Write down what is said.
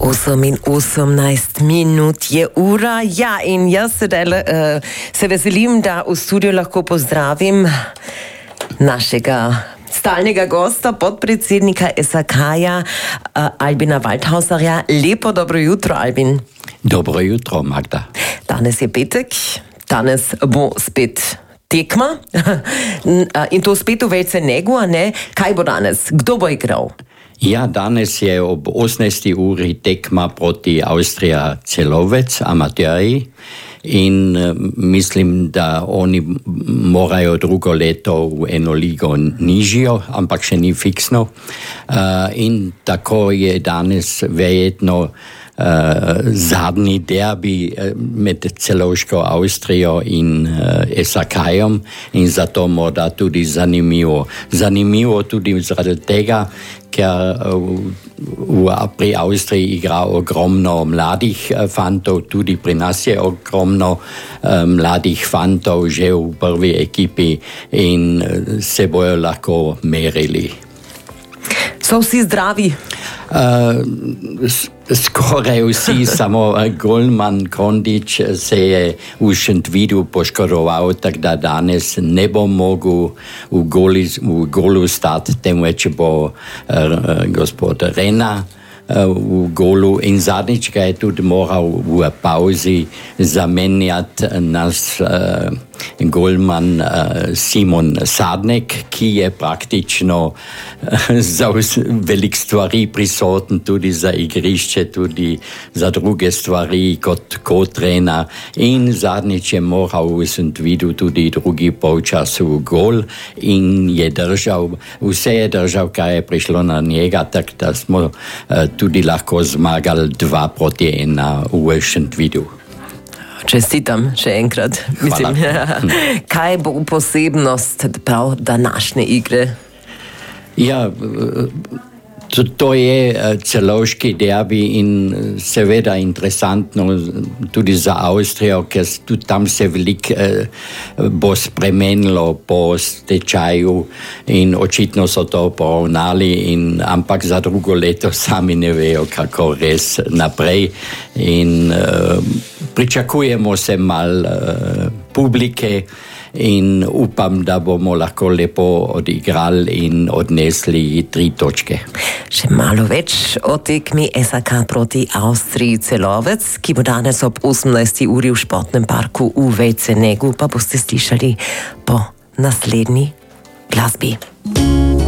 8:18 minut je ura. Ja, in jaz se veselim, da v studiu lahko pozdravim našega stalnega gosta, podpredsednika SAK-ja, Albina Waldhauserja. Lepo dobro jutro, Albin. Dobro jutro, Magda. Danes je petek, danes bo spet tekma in to spet v Velcenegu, a ne? Kaj bo danes? Kdo bo igral? Ja, danes je ob 18. uri tekma proti Austrija Celovec, amaterji. In mislim, da oni morajo drugo leto v eno ligo nižjo, ampak še ni fiksno. In tako je danes verjetno zadnji derbi med celovško Avstrijo in SAK-jem in zato morda tudi zanimivo. Zanimivo tudi zaradi tega, ker pri Avstriji igra ogromno mladih fantov, tudi pri nas je ogromno mladih fantov že v prvi ekipi in se bojo lahko merili. So vsi zdravi? Skoraj vsi, samo golman Kondič se je v Šentvidu poškodoval, tako da danes ne bo mogel v golu stati, temveč bo gospod Rena v golu in zadnjič ga je tudi moral v pauzi zamenjati nas golman Simon Sadnek, ki je praktično za velik stvari prisoten, tudi za igrišče, tudi za druge stvari kot trener. In zadnjič je moral v Šentvidu tudi drugi polčas v gol in je držal, vse je držal, kar je prišlo na njega, tako da smo tudi lahko zmagali 2-1 v Šentvidu. Čestitam še enkrat. Mislim, kaj bo posebnost prav današnje igre? Ja, to je celovški derbi in seveda interesantno tudi za Avstrijo, ker tudi tam se veliko bo spremenilo po stečaju in očitno so to poravnali, ampak za drugo leto sami ne vejo, kako res naprej. In pričakujemo se malo publike in upam, da bomo lahko lepo odigrali in odnesli 3 točke. Še malo več o tekmi SAK proti Avstriji Celovec, ki bo danes ob 18. uri v športnem parku v Velcenegu, pa boste slišali po naslednji glasbi.